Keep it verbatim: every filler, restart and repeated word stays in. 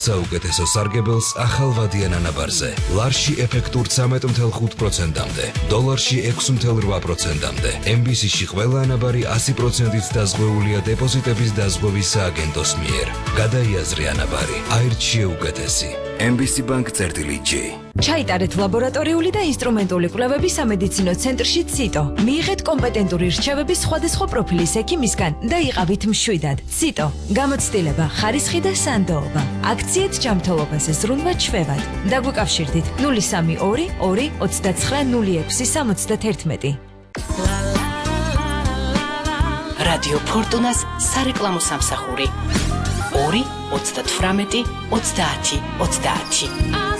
საუკეთესო სარგებელს ახალ ვადიან ანაბარზე. ლარში ეფექტურ ცამეტ ათი პროცენტამდე, დოლარში ექვსი ათი პროცენტამდე. ემ ბი სი-ში ყველა ანაბარი ასი პროცენტით დაზღვეულია დეპოზიტების დაზღვევის სააგენტოს მიერ. გადაიაზრე ანაბარი, აირჩიე უკეთესი. ემ ბი სი Bank წერტილი ჯი. ჩაიტარეთ ლაბორატორიული და ინსტრუმენტული კვლევები სამედიცინო ცენტრში ციტო. მიიღეთ კომპეტენტური რჩევები სხვადასხვა პროფილის ექიმისგან და იყავით მშვიდად. ციტო. გამოცდილება, ხარისხი და სანდოობა. აქციეთ ჯანმრთელობაზე ზრუნვა ჩვევად. დაგვიკავშირდით ნული სამი ორი ორი ოცდაცხრა ნული ექვსი სამოცდაათი. რადიო ფორტუნას სარეკლამო სამსახური. ორი ოცდათვრამეტი ოცდაათი ოცდაათი.